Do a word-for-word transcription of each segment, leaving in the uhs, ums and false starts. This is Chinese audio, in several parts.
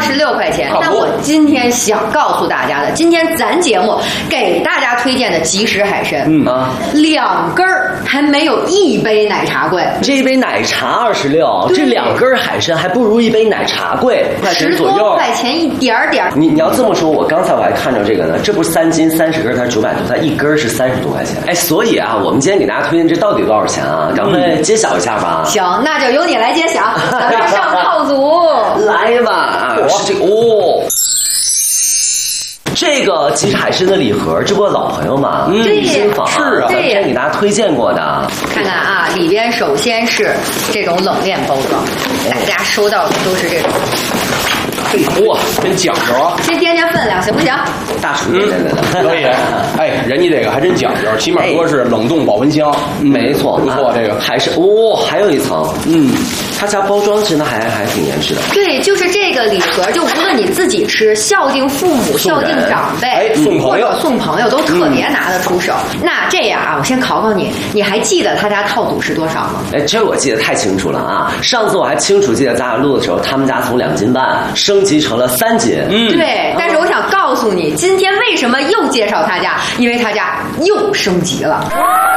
十六块钱。但我今天想告诉大家的，今天咱节目给大家推荐的即食海参，嗯啊，两根儿还没有一杯奶茶贵。 这一杯奶茶二十六，这两根海参还不如一杯奶茶贵， 十多块钱一点点。 你你要这么说，我刚才我还看着这个呢，这不是三斤三十根，它九百多，它一根是三十多块钱。哎，所以啊，我们今天给大家推荐这到底多少钱啊？赶快揭晓一下吧。 行，那就由你来揭晓，咱们上套组来吧。啊，是这个哦。这个即食海参的礼盒，这不老朋友嘛， 嗯， 新坊是啊， 之前给大家推荐过的。 看看啊，里边首先是这种冷链包装，大家收到的都是这种。 哇，真讲究啊！ 先掂掂分量，行不行？ 大厨点点的， 可以。哎，人家这个还真讲究，起码说是冷冻保温箱， 没错， 不错。这个还是哦，还有一层，嗯，他家包装真的还还挺严实的。 对，就是这个礼盒，就无论你自己吃，孝敬父母、孝敬长辈， 哎，送朋友、 送朋友都特别拿得出手。那这样啊，我先考考你，你还记得他家套组是多少吗？ 哎，这我记得太清楚了啊！上次我还清楚记得咱俩录的时候，他们家从两斤半升级成了三斤。 嗯，对。但是我想告诉你，今天为什么又介绍他家？因为他家又升级了。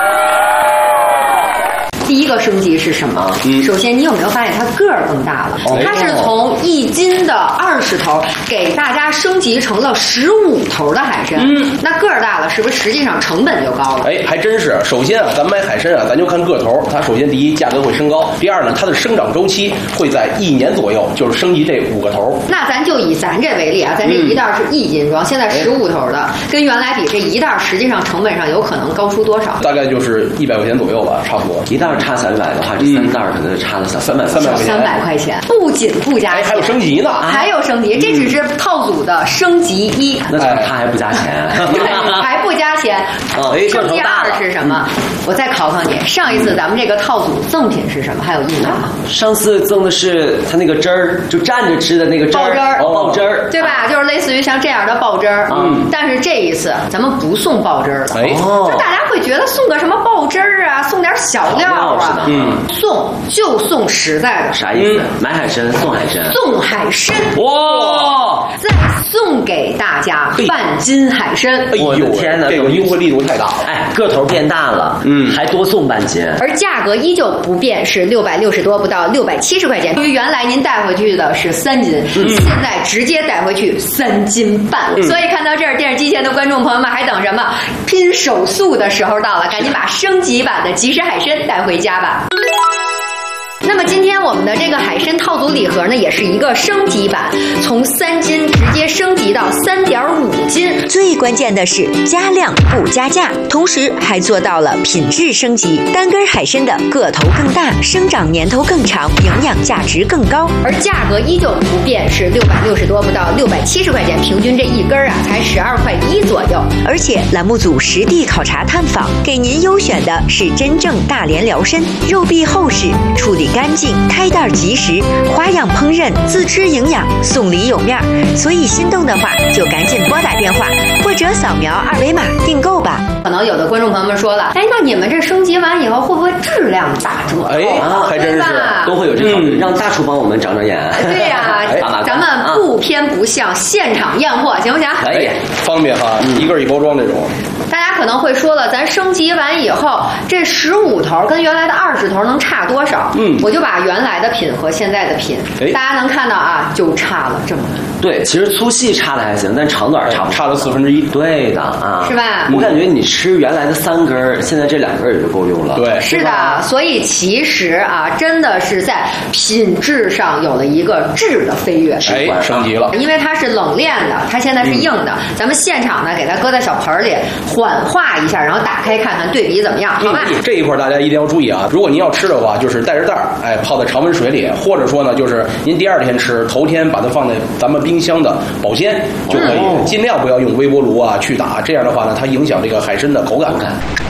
第一个升级是什么？嗯，首先你有没有发现它个儿更大了？哦、它是从一斤的二十头给大家升级成了十五头的海参。嗯，那个儿大了，是不是实际上成本就高了？ 哎，还真是。首先啊，咱买海参啊，咱就看个头。它首先第一价格会升高，第二呢，它的生长周期会在一年左右，就是升级这五个头。 那咱就以咱这为例啊，咱这一袋是一斤装，嗯、现在十五头的，跟原来比，这一袋实际上成本上有可能高出多少？ 大概就是一百块钱左右吧，差不多。 一袋差小一百的话，这三袋可能就差了小三百三百块钱。 三百块钱，不仅不加钱， 还有升级呢， 还有升级，这只是套组的升级一。 那他还不加钱， 对，还不加钱。升级二是什么？我再考考你，上一次咱们这个套组赠品是什么？还有印象吗？ 上次赠的是他那个汁儿，就蘸着吃的那个汁儿， 爆汁儿， 爆汁儿， 对吧？就是类似于像这样的爆汁儿。嗯，但是这一次咱们不送爆汁儿了。哎，就大家会觉得送个什么爆汁儿啊，送点小料啊，嗯，送就送实在的。 啥意思？买海参送海参， 送海参， 哇！ 再送给大家半斤海参。 我的天哪， 这个优惠力度太大了！ 哎，个头变大了，嗯，还多送半斤， 而价格依旧不变，是六百六十多，不到六百七十块钱。因为原来您带回去的是三斤，嗯、现在直接带回去三斤半。嗯、所以看到这儿，电视机前的观众朋友们还等什么？拼手速的时候到了，赶紧把升级版的即食海参带回家吧。那么今天我们的这个海参套组礼盒呢，也是一个升级版，从三斤直接升级到三点五斤。 最关键的是加量不加价，同时还做到了品质升级。单根海参的个头更大，生长年头更长，营养价值更高， 而价格依旧不变，是六百六十多，不到六百七十块钱，平均这一根啊才十二块一左右。 而且栏目组实地考察探访，给您优选的是真正大连辽参，肉壁厚实，处理干净，开袋即食，花样烹饪，自吃营养，送礼有面。所以心动的话，就赶紧拨打电话或者扫描二维码订购吧。 可能有的观众朋友们说了，哎，那你们这升级完以后会不会质量打折？ 哎，还真是都会有这考虑，让大厨帮我们长长眼。 对呀，咱们不偏不向，现场验货，行不行？ 可以， 方便哈，一个一包装这种。 大家可能会说了，咱升级完以后，这十五头跟原来的二十头能差多少？嗯，我就把原来的品和现在的品，大家能看到啊，就差了这么多。 对，其实粗细差的还行，但长短差不多， 差了四分之一。 对的啊， 是吧？ 我感觉你吃原来的三根，现在这两根也就够用了。 对， 是的。所以其实啊，真的是在品质上有了一个质的飞跃， 哎，升级了。 因为它是冷链的，它现在是硬的，嗯、咱们现场呢给它搁在小盆里缓化一下，然后打开看看对比怎么样，好吧？ 嗯、这一块大家一定要注意啊！如果您要吃的话，就是带着袋儿，哎，泡在常温水里，或者说呢，就是您第二天吃，头天把它放在咱们冰箱的保鲜就可以，嗯、尽量不要用微波炉啊去打，这样的话呢，它影响这个海参的口感。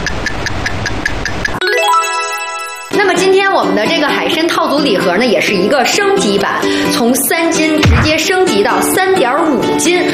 那么今天我们的这个海参套组礼盒呢，也是一个升级版，从三斤直接升级到三点五斤。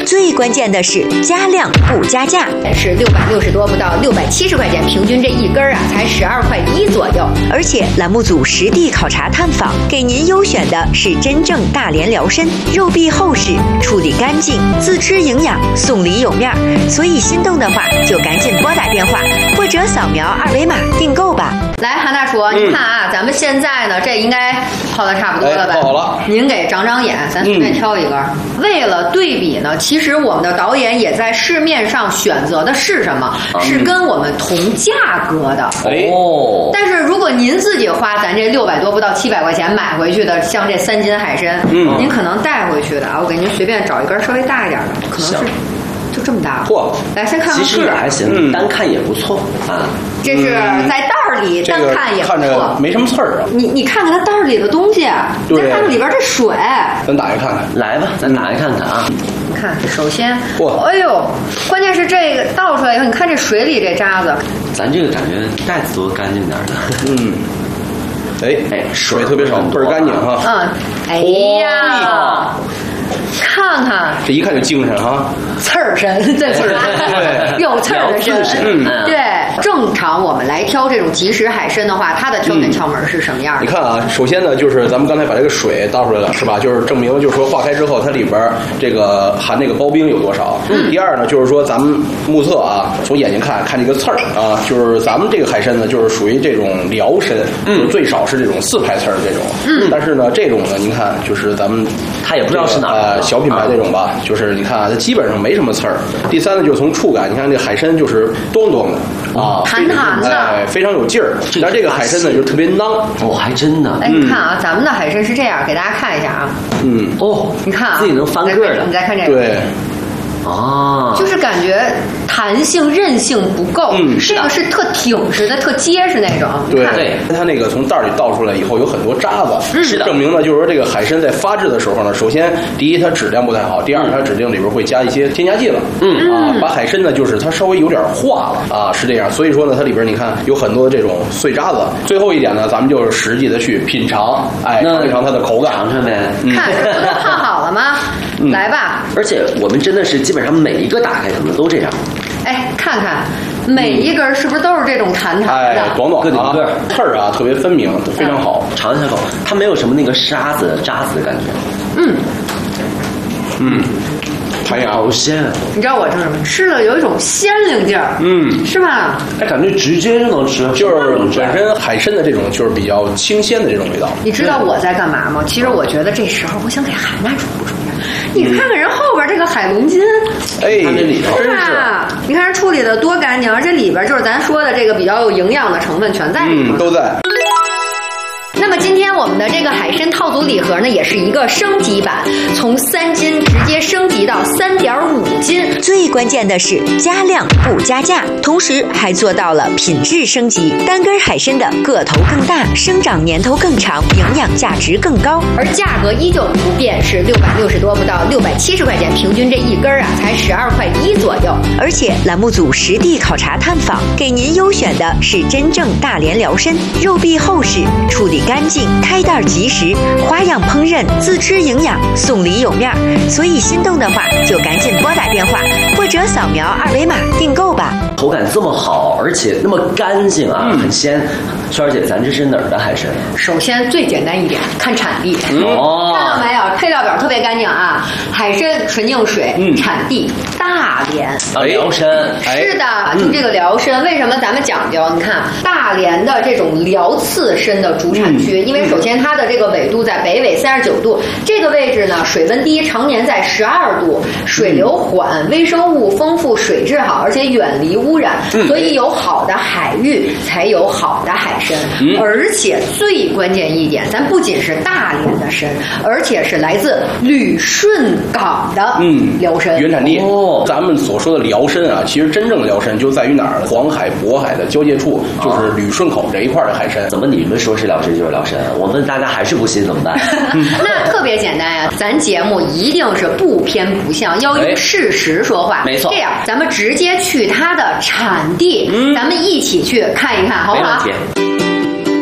最关键的是加量不加价， 是六百六十多不到六百七十块钱，平均这一根啊才十二块一左右。 而且栏目组实地考察探访，给您优选的是真正大连辽参，肉壁厚实，处理干净，自吃营养，送礼有面儿。所以心动的话就赶紧拨打电话或者扫描二维码订购吧。 来，韩大厨，您看啊，咱们现在呢，这应该泡的差不多了吧？ 哎泡好了。 您给长长眼，咱随便挑一根。嗯、为了对比呢，其实我们的导演也在市面上选择的是什么？嗯、是跟我们同价格的。 哦。 但是如果您自己花咱这六百多不到七百块钱买回去的，像这三斤海参，嗯，您可能带回去的啊，我给您随便找一根稍微大一点的，可能是。就这么大， 嚯！ 来先看看， 其实也还行，嗯、单看也不错啊。 这是在袋儿里、嗯、单看也不错， 看着没什么刺儿啊。 你你看看它袋儿里的东西，再看看里边这水。 咱打开看看， 来吧，咱打开看看啊。 你看，首先， 嚯！ 哎呦，关键是这个倒出来以后，你看这水里这渣子， 咱这个感觉袋子都干净点的。 嗯。哎哎，水特别少，倍儿干净哈。 嗯，哎呀。看看， 这一看就精神哈， 刺儿身，对刺儿，有刺儿的身， 嗯， 对。正常我们来挑这种即食海参的话，它的挑选窍门是什么样的？ 你看啊，首先呢，就是咱们刚才把这个水倒出来了，是吧？就是证明，就是说化开之后，它里边这个含那个胞冰有多少。嗯。第二呢，就是说咱们目测啊，从眼睛看看这个刺儿啊，就是咱们这个海参呢，就是属于这种辽参，嗯，最少是这种四排刺儿这种。嗯。但是呢，这种呢，您看，就是咱们它也不知道是哪呃小品牌这种吧，就是你看啊，它基本上没什么刺儿。第三呢，就是从触感，你看这个海参就是咚咚的啊， 弹弹的， 哎，非常有劲儿。但这个海参呢，就特别囊。 哦，还真的。 哎，你看啊，咱们的海参是这样，给大家看一下啊。 嗯。 哦， 你看啊， 自己能翻个的。 你再看这个。 对。 啊， 就是感觉弹性韧性不够， 嗯， 这个是特挺实的、特结实那种。 对对，它那个从袋里倒出来以后有很多渣子， 嗯， 是的，证明呢，就是说这个海参在发制的时候呢，首先第一它质量不太好，第二它指定里边会加一些添加剂了，嗯啊，把海参呢就是它稍微有点化了啊，是这样，所以说呢，它里边你看有很多这种碎渣子。最后一点呢，咱们就是实际的去品尝，哎，尝一尝它的口感， 尝尝呗。 看这不都烫好了吗？来吧。 而且我们真的是基本上每一个打开可能都这样。 哎，看看每一根是不是都是这种弹弹的？ 哎，短短的啊，刺儿啊特别分明，非常好。 尝一下口，它没有什么那个沙子、渣子的感觉。 嗯嗯，弹牙好鲜。 你知道我吃什么？吃了有一种鲜灵劲儿， 嗯， 是吧？ 哎，感觉直接就能吃， 就是本身海参的这种就是比较清鲜的这种味道。 你知道我在干嘛吗？其实我觉得这时候我想给韩大厨补充一下。你看看人后边这个海龙筋， 哎，它这里头是吧？你看人处理的多干净，而且里边就是咱说的这个比较有营养的成分全在里面， 嗯，都在。 那么今天我们的这个海参套组礼盒呢，也是一个升级版，从三斤直接升级到三点五斤。 最关键的是加量不加价，同时还做到了品质升级。单根海参的个头更大，生长年头更长，营养价值更高， 而价格依旧不变，是六百六十多不到六百七十块钱，平均这一根啊才十二块一左右。 而且栏目组实地考察探访，给您优选的是真正大连辽参，肉壁厚实，处理干净，开袋即食，花样烹饪，自吃营养，送礼有面儿。所以心动的话就赶紧拨打电话或者扫描二维码订购吧。 口感这么好，而且那么干净啊，嗯、很鲜。轩儿姐，咱这是哪儿的海参？ 首先最简单一点，看产地。 哦、 看到没有？配料表特别干净啊，海参纯净水，嗯、产地大连。 啊，辽参。 是的，就这个辽参，为什么咱们讲究？你看大连的这种辽刺参的主产区，嗯、因为首先它的这个纬度在北纬三十九度，这个位置呢水温低，常年在十二度，水流缓，微生物丰富，水质好，而且远离污染，嗯、所以有好的海域才有好的海参。嗯、而且最关键一点，咱不仅是大连的参，而且是来自旅顺港的嗯辽参原产地。哦，咱们所说的辽参啊，其实真正的辽参就在于哪儿呢？黄海、渤海的交界处，就是旅顺口这一块的海参。 怎么你们说是辽参就是辽参？我问大家还是不信怎么办？ 那特别简单呀、啊，咱节目一定是不偏不向，要用事实说话。 没错， 这样咱们直接去它的产地，嗯、咱们一起去看一看，好不好？ 大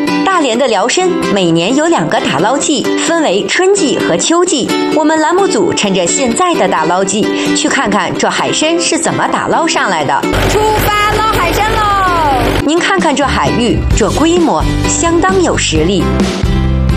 连的辽参每年有两个打捞季，分为春季和秋季。我们栏目组趁着现在的打捞季，去看看这海参是怎么打捞上来的。出发捞海参喽！您看看这海域，这规模相当有实力。